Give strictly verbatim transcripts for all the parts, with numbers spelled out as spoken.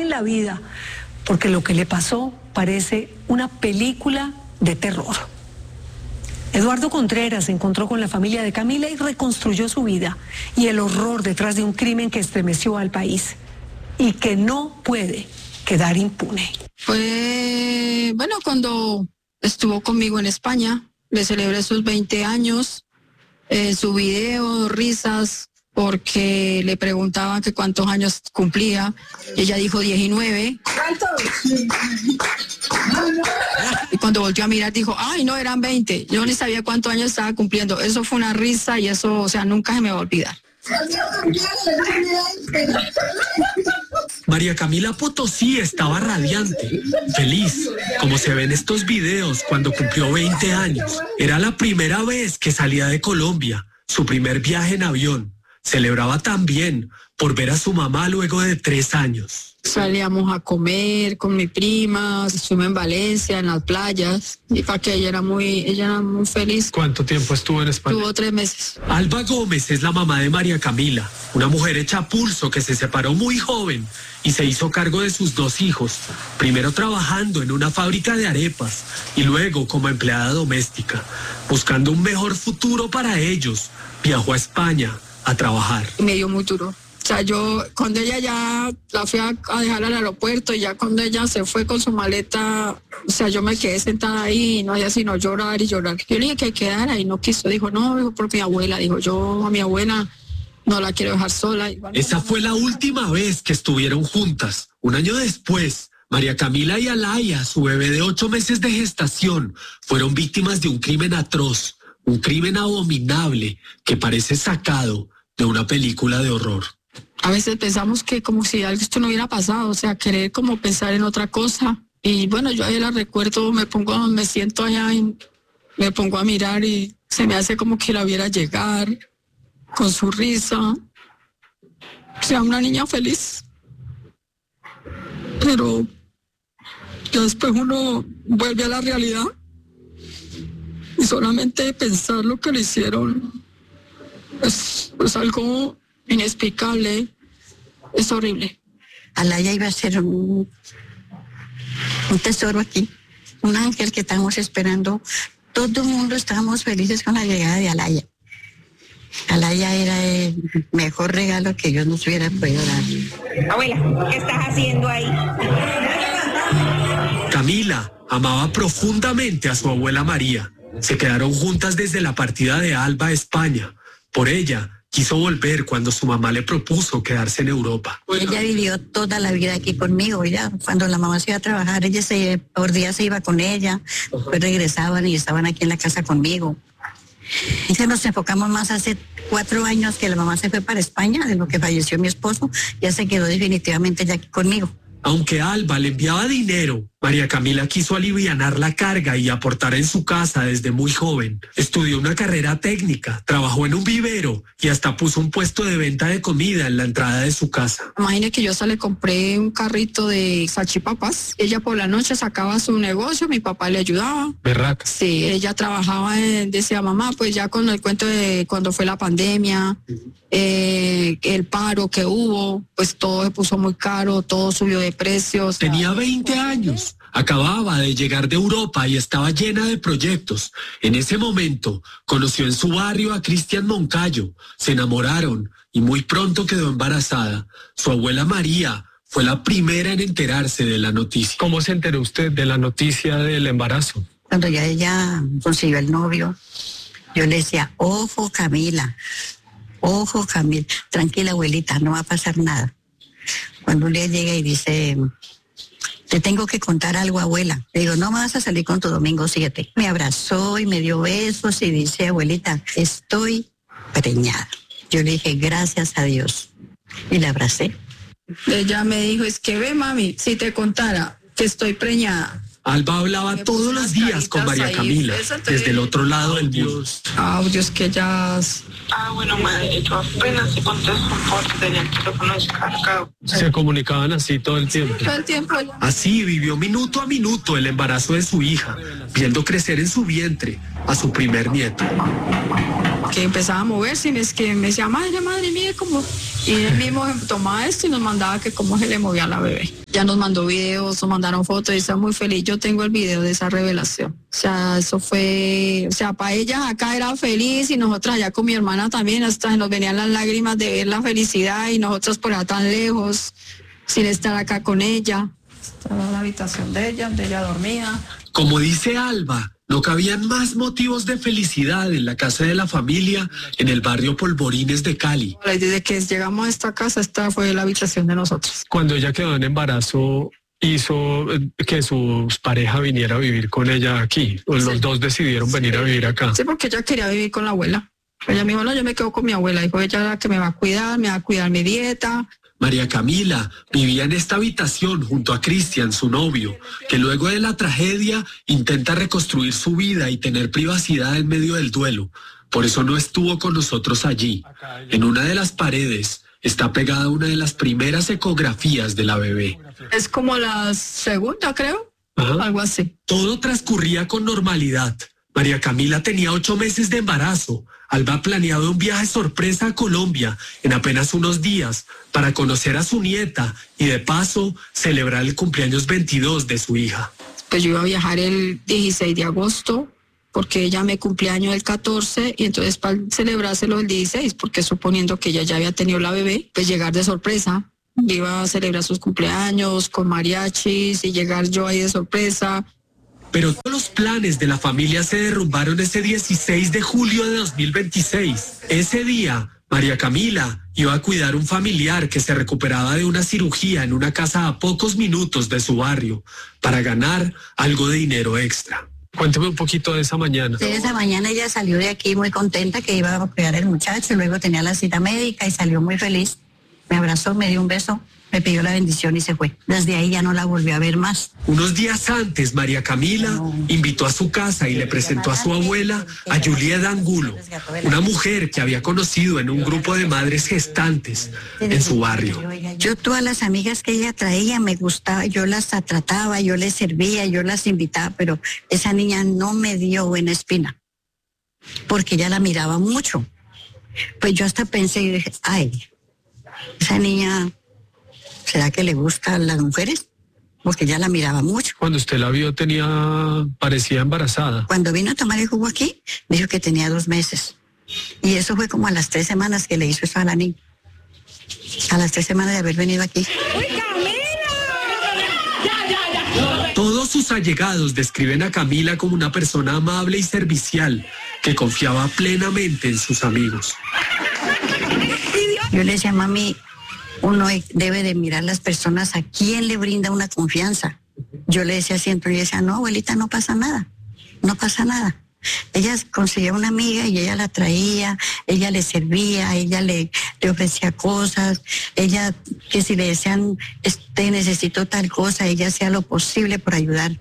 en la vida, porque lo que le pasó parece una película de terror. Eduardo Contreras se encontró con la familia de Camila y reconstruyó su vida y el horror detrás de un crimen que estremeció al país y que no puede quedar impune. Fue, bueno, cuando estuvo conmigo en España, le celebré sus veinte años, eh, su video, risas, porque le preguntaban que cuántos años cumplía. Ella dijo diecinueve. Y cuando volteó a mirar dijo, ay, no, eran veinte. Yo ni sabía cuántos años estaba cumpliendo. Eso fue una risa y eso, o sea, nunca se me va a olvidar. María Camila Potosí estaba radiante, feliz, como se ve en estos videos cuando cumplió veinte años. Era la primera vez que salía de Colombia, su primer viaje en avión. Celebraba también por ver a su mamá luego de tres años. Salíamos a comer con mi prima, estuvimos en Valencia, en las playas, y para que ella era muy, ella era muy feliz. ¿Cuánto tiempo estuvo en España? Estuvo tres meses. Alba Gómez es la mamá de María Camila, una mujer hecha a pulso que se separó muy joven y se hizo cargo de sus dos hijos, primero trabajando en una fábrica de arepas y luego como empleada doméstica. Buscando un mejor futuro para ellos, viajó a España a trabajar. Me dio muy duro. O sea, yo, cuando ella ya la fui a, a dejar al aeropuerto y ya cuando ella se fue con su maleta, o sea, yo me quedé sentada ahí y no hacía sino llorar y llorar. Yo le dije que quedara y no quiso. Dijo, no, dijo, por mi abuela. Dijo, yo a mi abuela no la quiero dejar sola. Igual, Esa fue la última vez que estuvieron juntas. Un año después, María Camila y Alaya, su bebé de ocho meses de gestación, fueron víctimas de un crimen atroz, un crimen abominable que parece sacado de una película de horror. A veces pensamos que como si algo esto no hubiera pasado, o sea, querer como pensar en otra cosa. Y bueno, yo ahí la recuerdo, me pongo, me siento allá y me pongo a mirar y se me hace como que la viera llegar con su risa. O sea, una niña feliz. Pero que después uno vuelve a la realidad y solamente pensar lo que le hicieron es, es algo inexplicable, es horrible. Alaya iba a ser un, un tesoro aquí, un ángel que estamos esperando. Todo el mundo estábamos felices con la llegada de Alaya. Alaya era el mejor regalo que Dios nos hubiera podido dar. Abuela, ¿qué estás haciendo ahí? Camila amaba profundamente a su abuela María. Se quedaron juntas desde la partida de Alba a España. Por ella, quiso volver cuando su mamá le propuso quedarse en Europa. Ella vivió toda la vida aquí conmigo, ya. Cuando la mamá se iba a trabajar, ella se, por día se iba con ella, después regresaban y estaban aquí en la casa conmigo. Y se nos enfocamos más hace cuatro años que la mamá se fue para España, de lo que falleció mi esposo, ya se quedó definitivamente ya aquí conmigo. Aunque Alba le enviaba dinero, María Camila quiso alivianar la carga y aportar en su casa desde muy joven. Estudió una carrera técnica, trabajó en un vivero y hasta puso un puesto de venta de comida en la entrada de su casa. Imagine que yo hasta le compré un carrito de salchipapas. Ella por la noche sacaba su negocio, mi papá le ayudaba. Berraca. Sí, ella trabajaba, en, decía mamá, pues ya con el cuento de cuando fue la pandemia, eh, el paro que hubo, pues todo se puso muy caro, todo subió de precios. Tenía veinte años. Acababa de llegar de Europa y estaba llena de proyectos. En ese momento conoció en su barrio a Cristian Moncayo. Se enamoraron y muy pronto quedó embarazada. Su abuela María fue la primera en enterarse de la noticia. ¿Cómo se enteró usted de la noticia del embarazo? Cuando ya ella consiguió el novio, yo le decía, ojo Camila, ojo Camila, tranquila abuelita, no va a pasar nada. Cuando un día llega y dice, te tengo que contar algo, abuela. Le digo, no me vas a salir con tu domingo siete. Me abrazó y me dio besos y dice, abuelita, estoy preñada. Yo le dije, gracias a Dios. Y la abracé. Ella me dijo, es que ve, mami, si te contara que estoy preñada. Alba hablaba todos los días con María Camila, desde el otro lado del mundo. Audios que ellas... Ah, bueno, madre, yo apenas se contestó porque tenía el teléfono descargado. Se comunicaban así todo el tiempo. Todo el tiempo. Así vivió minuto a minuto el embarazo de su hija, viendo crecer en su vientre a su primer nieto. que empezaba a moverse y es que me decía, madre, madre mía, como... Y él mismo tomaba esto y nos mandaba que cómo se le movía a la bebé. Ya nos mandó videos, nos mandaron fotos y está muy feliz. Yo tengo el video de esa revelación. O sea, eso fue... O sea, para ella acá era feliz y nosotras allá con mi hermana también, hasta nos venían las lágrimas de ver la felicidad y nosotros por allá tan lejos, sin estar acá con ella. Esta era la habitación de ella, donde ella dormía. Como dice Alba, no cabían más motivos de felicidad en la casa de la familia en el barrio Polvorines de Cali. Desde que llegamos a esta casa, esta fue la habitación de nosotros. Cuando ella quedó en embarazo, hizo que su pareja viniera a vivir con ella aquí. Los sí. dos decidieron venir sí. a vivir acá. Sí, porque ella quería vivir con la abuela. Ella me dijo, no, yo me quedo con mi abuela. Dijo, ella es la que me va a cuidar, me va a cuidar mi dieta. María Camila vivía en esta habitación junto a Cristian, su novio, que luego de la tragedia intenta reconstruir su vida y tener privacidad en medio del duelo. Por eso no estuvo con nosotros allí. En una de las paredes está pegada una de las primeras ecografías de la bebé. Es como la segunda, creo. Ajá. Algo así. Todo transcurría con normalidad. María Camila tenía ocho meses de embarazo. Alba ha planeado un viaje sorpresa a Colombia en apenas unos días para conocer a su nieta y de paso celebrar el cumpleaños veintidós de su hija. Pues yo iba a viajar el dieciséis de agosto porque ella me cumpleaños el catorce y entonces para celebrárselo el dieciséis, porque suponiendo que ella ya había tenido la bebé, pues llegar de sorpresa. Iba a celebrar sus cumpleaños con mariachis y llegar yo ahí de sorpresa. Pero todos los planes de la familia se derrumbaron ese dieciséis de julio de dos mil veintiséis. Ese día, María Camila iba a cuidar a un familiar que se recuperaba de una cirugía en una casa a pocos minutos de su barrio para ganar algo de dinero extra. Cuéntame un poquito de esa mañana. Sí, esa mañana ella salió de aquí muy contenta que iba a cuidar al muchacho, luego tenía la cita médica y salió muy feliz. Me abrazó, me dio un beso, me pidió la bendición y se fue. Desde ahí ya no la volvió a ver más. Unos días antes, María Camila no. invitó a su casa y le presentó a su abuela, a Julieta Angulo, una mujer que había conocido en un grupo de madres gestantes en su barrio. Yo todas las amigas que ella traía me gustaba, yo las trataba, yo les servía, yo las invitaba, pero esa niña no me dio buena espina, porque ella la miraba mucho. Pues yo hasta pensé y dije, ay, esa niña, ¿será que le gustan las mujeres? Porque ya la miraba mucho. Cuando usted la vio tenía, parecía embarazada. Cuando vino a tomar el jugo aquí, me dijo que tenía dos meses. Y eso fue como a las tres semanas que le hizo eso a la niña. A las tres semanas de haber venido aquí. Todos sus allegados describen a Camila como una persona amable y servicial, que confiaba plenamente en sus amigos. Yo le decía, mami, uno debe de mirar las personas a quién le brinda una confianza. Yo le decía siempre, y decía, no, abuelita, no pasa nada, no pasa nada. Ella conseguía una amiga y ella la traía, ella le servía, ella le, le ofrecía cosas, ella, que si le decían, este, necesito tal cosa, ella hacía lo posible por ayudar.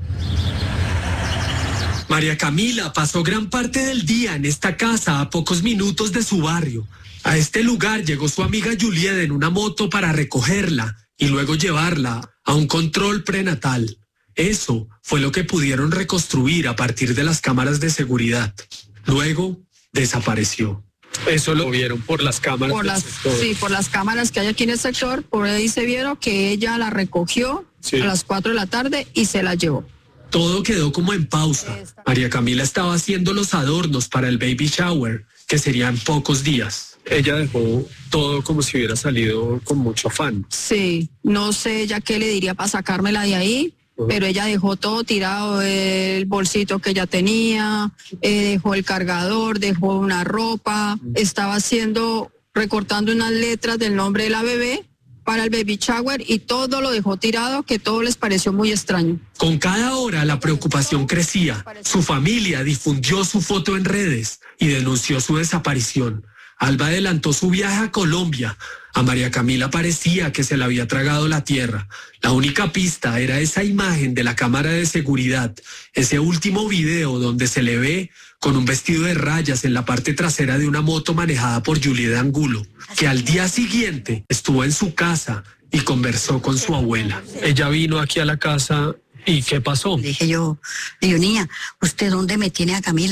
María Camila pasó gran parte del día en esta casa a pocos minutos de su barrio. A este lugar llegó su amiga Julieta en una moto para recogerla y luego llevarla a un control prenatal. Eso fue lo que pudieron reconstruir a partir de las cámaras de seguridad. Luego desapareció. Eso lo vieron por las cámaras. Por las, sí, por las cámaras que hay aquí en el sector. Por ahí se vieron que ella la recogió sí. a las cuatro de la tarde y se la llevó. Todo quedó como en pausa. María Camila estaba haciendo los adornos para el baby shower, que serían pocos días. Ella dejó todo como si hubiera salido con mucho afán. Sí, no sé ya qué le diría para sacármela de ahí, uh-huh. pero ella dejó todo tirado, el bolsito que ella tenía, eh, dejó el cargador, dejó una ropa, uh-huh. estaba haciendo, recortando unas letras del nombre de la bebé para el baby shower y todo lo dejó tirado, que todo les pareció muy extraño. Con cada hora la preocupación crecía. Su familia difundió su foto en redes y denunció su desaparición. Alba adelantó su viaje a Colombia. A María Camila parecía que se le había tragado la tierra. La única pista era esa imagen de la cámara de seguridad, ese último video donde se le ve con un vestido de rayas en la parte trasera de una moto manejada por Julieta Angulo, que al día siguiente estuvo en su casa y conversó con su abuela. Ella vino aquí a la casa y ¿qué pasó? Le dije yo, digo, niña, ¿usted dónde me tiene a Camila?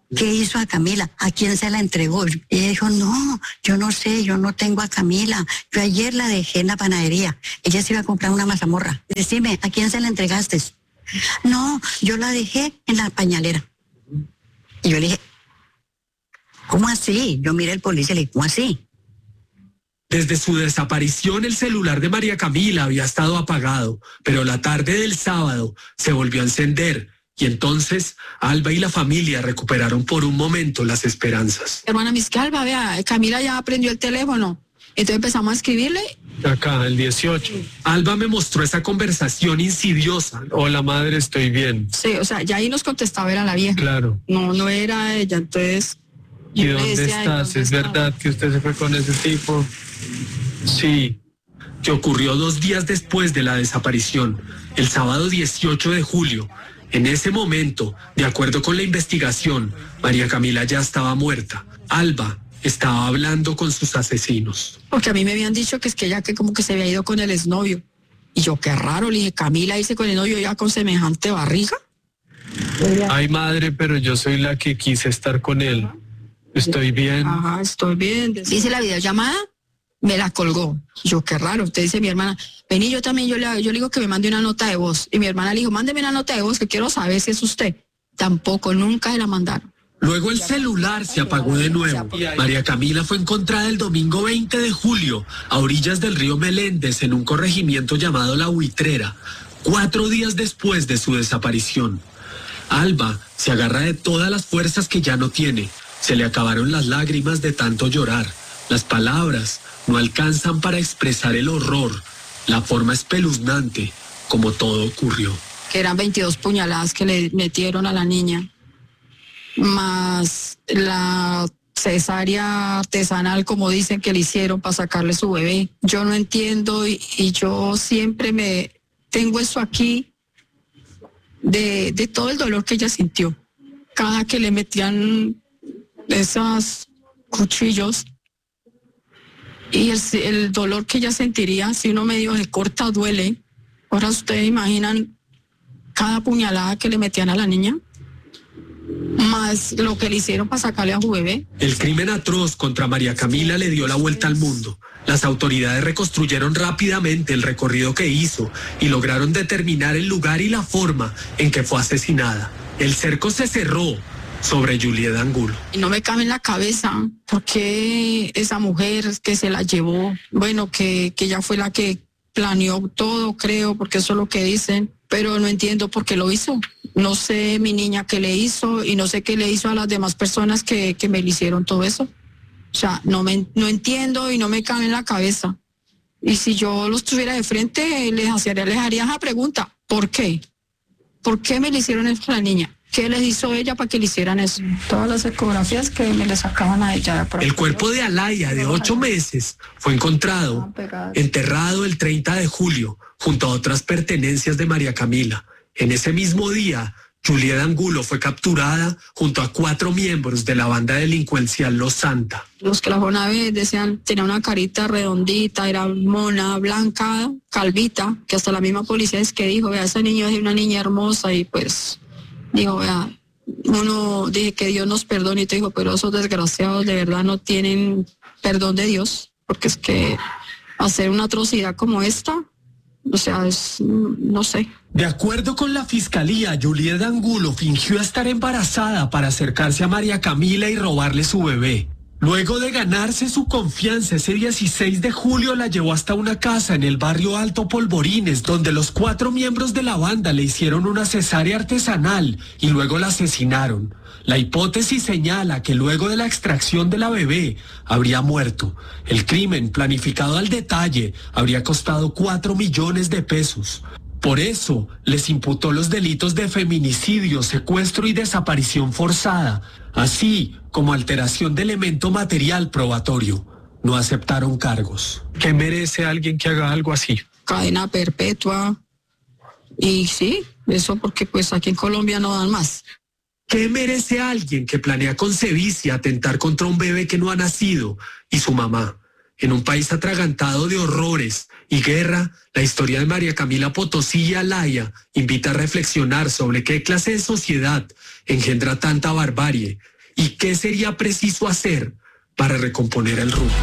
¿qué hizo a Camila? ¿A quién se la entregó? Y ella dijo, no, yo no sé, yo no tengo a Camila. Yo ayer la dejé en la panadería. Ella se iba a comprar una mazamorra. Decime, ¿a quién se la entregaste? No, yo la dejé en la pañalera. Y yo le dije, ¿cómo así? Yo miré al policía y le dije, ¿cómo así? Desde su desaparición, el celular de María Camila había estado apagado, pero la tarde del sábado se volvió a encender y entonces Alba y la familia recuperaron por un momento las esperanzas. Hermana, mis que Alba, vea, Camila ya aprendió el teléfono. Entonces empezamos a escribirle. Acá, el dieciocho. Alba me mostró esa conversación insidiosa. Hola, madre, estoy bien. Sí, o sea, ya ahí nos contestaba, era la vieja. Claro. No, no era ella, entonces... ¿Y yo le dónde decía, "Ay, estás? ¿dónde ¿Es está?". verdad que usted se fue con ese tipo? Sí. Que ocurrió dos días después de la desaparición, el sábado dieciocho de julio. En ese momento, de acuerdo con la investigación, María Camila ya estaba muerta. Alba estaba hablando con sus asesinos. Porque a mí me habían dicho que es que ella que como que se había ido con el exnovio. Y yo, qué raro, le dije, Camila hice con el novio ya con semejante barriga. Ay, madre, pero yo soy la que quise estar con él. Estoy bien. Ajá, estoy bien. Hice la videollamada, me la colgó. Yo, qué raro. Usted dice, mi hermana, vení, yo también, yo le, yo le digo que me mande una nota de voz. Y mi hermana le dijo, mándeme una nota de voz que quiero saber si es usted. Tampoco, nunca se la mandaron. Luego el celular se apagó de nuevo. María Camila fue encontrada el domingo veinte de julio a orillas del río Meléndez en un corregimiento llamado La Buitrera, cuatro días después de su desaparición. Alba se agarra de todas las fuerzas que ya no tiene. Se le acabaron las lágrimas de tanto llorar. Las palabras no alcanzan para expresar el horror, la forma espeluznante como todo ocurrió. Que eran veintidós puñaladas que le metieron a la niña, más la cesárea artesanal, como dicen que le hicieron para sacarle su bebé. Yo no entiendo y, y yo siempre me tengo eso aquí de, de todo el dolor que ella sintió. Cada que le metían esos cuchillos y el, el dolor que ella sentiría si uno medio se corta duele. Ahora ustedes imaginan cada puñalada que le metían a la niña, más lo que le hicieron para sacarle a su bebé. El crimen atroz contra María Camila le dio la vuelta al mundo. Las autoridades reconstruyeron rápidamente el recorrido que hizo y lograron determinar el lugar y la forma en que fue asesinada. El cerco se cerró sobre Juliet Angulo. Y no me cabe en la cabeza por qué esa mujer que se la llevó, bueno, que, que ella fue la que planeó todo, creo, porque eso es lo que dicen, pero no entiendo por qué lo hizo. No sé mi niña qué le hizo y no sé qué le hizo a las demás personas que, que me le hicieron todo eso. O sea, no, me, no entiendo y no me cabe en la cabeza. Y si yo los tuviera de frente, les haría, les haría esa pregunta. ¿Por qué? ¿Por qué me le hicieron eso a la niña? ¿Qué les hizo ella para que le hicieran eso? Todas las ecografías que me le sacaban a ella. El cuerpo de Alaya, de ocho meses, fue encontrado enterrado el treinta de julio junto a otras pertenencias de María Camila. En ese mismo día, Juliet Angulo fue capturada junto a cuatro miembros de la banda delincuencial Los Santa. Los que la fueron a ver decían, tenía una carita redondita, era mona, blanca, calvita, que hasta la misma policía es que dijo, vea, esa niña es una niña hermosa y pues... Digo, vea, uno dije que Dios nos perdone y te digo, pero esos desgraciados de verdad no tienen perdón de Dios, porque es que hacer una atrocidad como esta, o sea, es, no sé. De acuerdo con la fiscalía, Juliet Angulo fingió estar embarazada para acercarse a María Camila y robarle su bebé. Luego de ganarse su confianza, ese dieciséis de julio la llevó hasta una casa en el barrio Alto Polvorines, donde los cuatro miembros de la banda le hicieron una cesárea artesanal y luego la asesinaron. La hipótesis señala que luego de la extracción de la bebé habría muerto. El crimen, planificado al detalle, habría costado cuatro millones de pesos. Por eso les imputó los delitos de feminicidio, secuestro y desaparición forzada, así como alteración de elemento material probatorio. No aceptaron cargos. ¿Qué merece alguien que haga algo así? Cadena perpetua. Y sí, eso porque pues aquí en Colombia no dan más. ¿Qué merece alguien que planea con sevicia atentar contra un bebé que no ha nacido y su mamá? En un país atragantado de horrores y guerra, la historia de María Camila Potosí y Alaya invita a reflexionar sobre qué clase de sociedad engendra tanta barbarie y qué sería preciso hacer para recomponer el rumbo.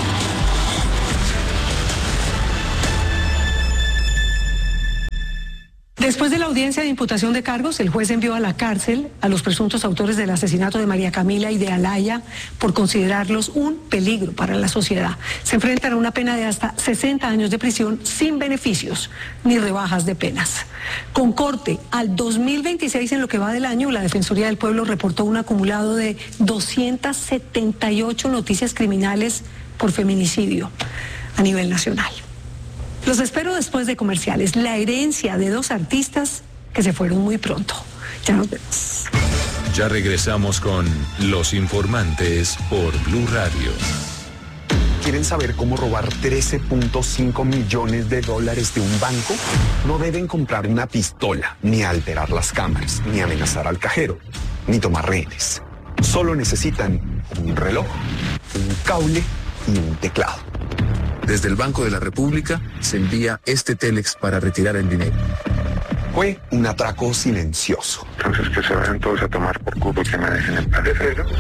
Después de la audiencia de imputación de cargos, el juez envió a la cárcel a los presuntos autores del asesinato de María Camila y de Alaya por considerarlos un peligro para la sociedad. Se enfrentan a una pena de hasta sesenta años de prisión sin beneficios ni rebajas de penas. Con corte al dos mil veintiséis, en lo que va del año, la Defensoría del Pueblo reportó un acumulado de doscientas setenta y ocho noticias criminales por feminicidio a nivel nacional. Los espero después de comerciales. La herencia de dos artistas que se fueron muy pronto. Ya nos vemos. Ya regresamos con Los Informantes por Blue Radio. ¿Quieren saber cómo robar trece punto cinco millones de dólares de un banco? No deben comprar una pistola, ni alterar las cámaras, ni amenazar al cajero, ni tomar rehenes. Solo necesitan un reloj, un cable y un teclado. Desde el Banco de la República se envía este Telex para retirar el dinero. Fue un atraco silencioso. Entonces que se vayan todos a tomar por culo y que me dejen en paz.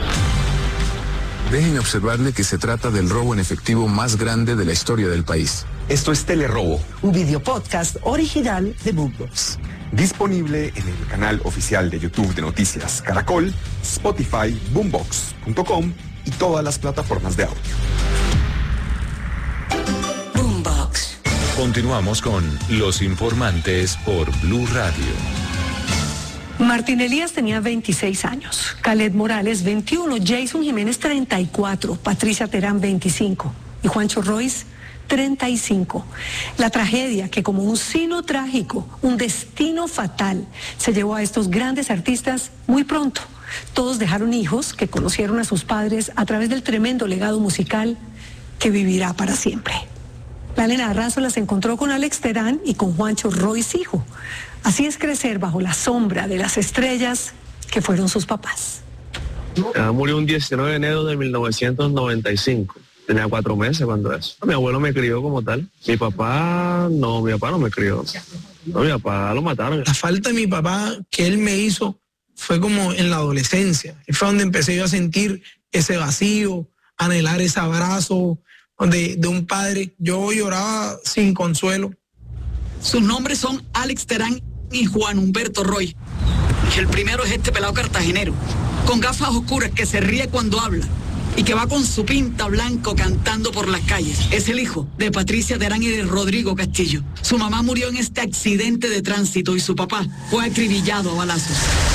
Dejen observarle que se trata del robo en efectivo más grande de la historia del país. Esto es Telerobo, un video podcast original de Boombox. Disponible en el canal oficial de YouTube de Noticias Caracol, Spotify, boombox punto com y todas las plataformas de audio. Continuamos con Los Informantes por Blue Radio. Martín Elías tenía veintiséis años, Caled Morales veintiuno, Jason Jiménez treinta y cuatro, Patricia Terán veinticinco y Juancho Royce treinta y cinco. La tragedia que, como un sino trágico, un destino fatal, se llevó a estos grandes artistas muy pronto. Todos dejaron hijos que conocieron a sus padres a través del tremendo legado musical que vivirá para siempre. La nena Arrazola se encontró con Alex Terán y con Juancho Royce hijo. Así es crecer bajo la sombra de las estrellas que fueron sus papás. Ella murió un diecinueve de enero de mil novecientos noventa y cinco. Tenía cuatro meses cuando eso. Mi abuelo me crió como tal. Mi papá, no, mi papá no me crió. No, mi papá lo mataron. La falta de mi papá que él me hizo fue como en la adolescencia. Fue donde empecé yo a sentir ese vacío, anhelar ese abrazo de, de un padre. Yo lloraba sin consuelo. Sus nombres son Alex Terán y Juan Humberto Roy. El primero es este pelado cartagenero, con gafas oscuras, que se ríe cuando habla y que va con su pinta blanco cantando por las calles. Es el hijo de Patricia Terán y de Rodrigo Castillo. Su mamá murió en este accidente de tránsito y su papá fue acribillado a balazos.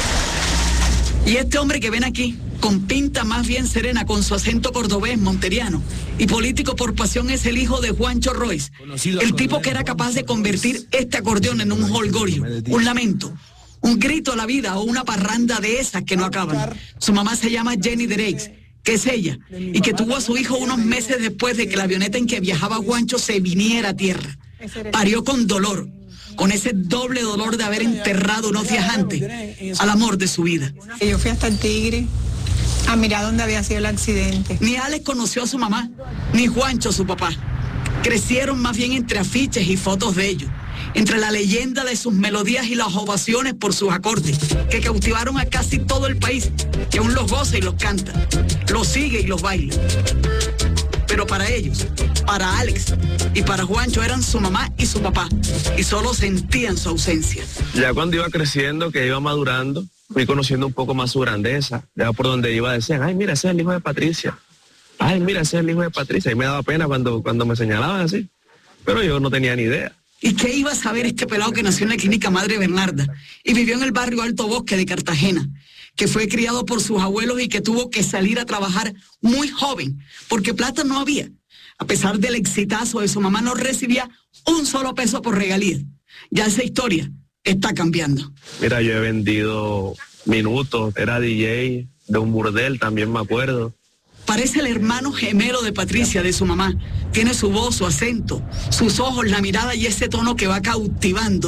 Y este hombre que ven aquí, con pinta más bien serena, con su acento cordobés monteriano y político por pasión, es el hijo de Juancho Royce, el tipo que era capaz de convertir este acordeón en un jolgorio, un lamento, un grito a la vida o una parranda de esas que no acaban. Su mamá se llama Jenny Dereix, que es ella, y que tuvo a su hijo unos meses después de que la avioneta en que viajaba Juancho se viniera a tierra. Parió con dolor, con ese doble dolor de haber enterrado unos días antes al amor de su vida. Yo fui hasta el Tigre a mirar dónde había sido el accidente. Ni Alex conoció a su mamá, ni Juancho su papá. Crecieron más bien entre afiches y fotos de ellos, entre la leyenda de sus melodías y las ovaciones por sus acordes, que cautivaron a casi todo el país, que aún los goza y los canta, los sigue y los baila. Pero para ellos, para Alex y para Juancho, eran su mamá y su papá, y solo sentían su ausencia. Ya cuando iba creciendo, que iba madurando, fui conociendo un poco más su grandeza. Ya por donde iba decían, ay, mira, ese es el hijo de Patricia. Ay, mira, ese es el hijo de Patricia. Y me daba pena cuando, cuando me señalaban así. Pero yo no tenía ni idea. ¿Y qué iba a saber este pelado que nació en la clínica Madre Bernarda y vivió en el barrio Alto Bosque de Cartagena, que fue criado por sus abuelos y que tuvo que salir a trabajar muy joven, porque plata no había? A pesar del exitazo de su mamá, no recibía un solo peso por regalías. Ya esa historia está cambiando. Mira, yo he vendido minutos, era D J de un burdel, también me acuerdo. Parece el hermano gemelo de Patricia, de su mamá. Tiene su voz, su acento, sus ojos, la mirada y ese tono que va cautivando.